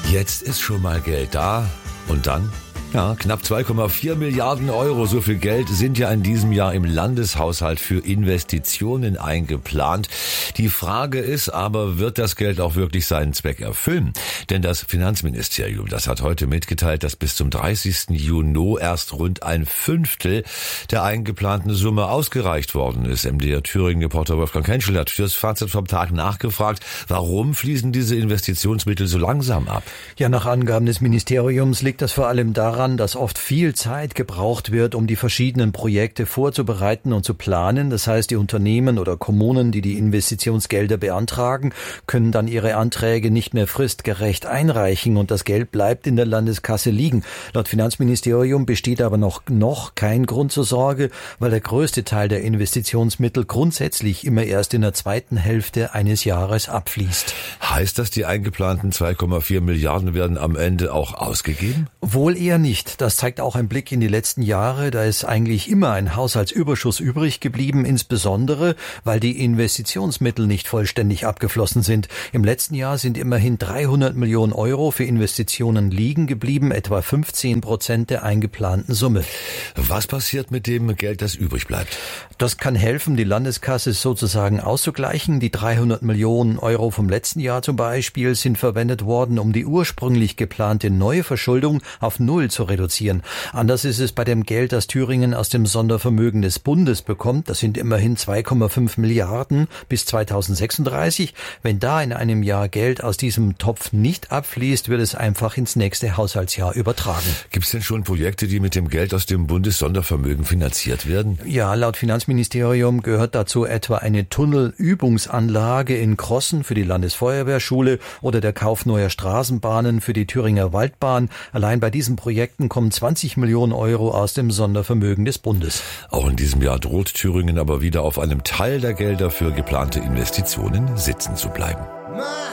Jetzt ist schon mal Geld da und dann? Ja, knapp 2,4 Milliarden Euro, so viel Geld sind ja in diesem Jahr im Landeshaushalt für Investitionen eingeplant. Die Frage ist aber, wird das Geld auch wirklich seinen Zweck erfüllen? Denn das Finanzministerium, das hat heute mitgeteilt, dass bis zum 30. Juni erst rund ein Fünftel der eingeplanten Summe ausgereicht worden ist. MDR Thüringen-Reporter Wolfgang Kentschel hat fürs Fazit vom Tag nachgefragt, warum fließen diese Investitionsmittel so langsam ab? Ja, nach Angaben des Ministeriums liegt das vor allem daran, dass oft viel Zeit gebraucht wird, um die verschiedenen Projekte vorzubereiten und zu planen. Das heißt, die Unternehmen oder Kommunen, die die Investitionsgelder beantragen, können dann ihre Anträge nicht mehr fristgerecht einreichen und das Geld bleibt in der Landeskasse liegen. Laut Finanzministerium besteht aber noch kein Grund zur Sorge, weil der größte Teil der Investitionsmittel grundsätzlich immer erst in der zweiten Hälfte eines Jahres abfließt. Heißt das, die eingeplanten 2,4 Milliarden werden am Ende auch ausgegeben? Wohl eher nicht. Das zeigt auch ein Blick in die letzten Jahre. Da ist eigentlich immer ein Haushaltsüberschuss übrig geblieben, insbesondere, weil die Investitionsmittel nicht vollständig abgeflossen sind. Im letzten Jahr sind immerhin 300 Millionen Euro für Investitionen liegen geblieben, etwa 15% der eingeplanten Summe. Was passiert mit dem Geld, das übrig bleibt? Das kann helfen, die Landeskasse sozusagen auszugleichen. Die 300 Millionen Euro vom letzten Jahr zum Beispiel sind verwendet worden, um die ursprünglich geplante neue Verschuldung auf Null zu reduzieren. Anders ist es bei dem Geld, das Thüringen aus dem Sondervermögen des Bundes bekommt. Das sind immerhin 2,5 Milliarden bis 2036. Wenn da in einem Jahr Geld aus diesem Topf nicht abfließt, wird es einfach ins nächste Haushaltsjahr übertragen. Gibt es denn schon Projekte, die mit dem Geld aus dem Bundessondervermögen finanziert werden? Ja, laut Finanzministerium gehört dazu etwa eine Tunnelübungsanlage in Krossen für die Landesfeuerwehrschule oder der Kauf neuer Straßenbahnen für die Thüringer Waldbahn. Allein bei diesen Projekten kommen 20 Millionen Euro aus dem Sondervermögen des Bundes. Auch in diesem Jahr droht Thüringen aber wieder auf einem Teil der Gelder für geplante Investitionen sitzen zu bleiben.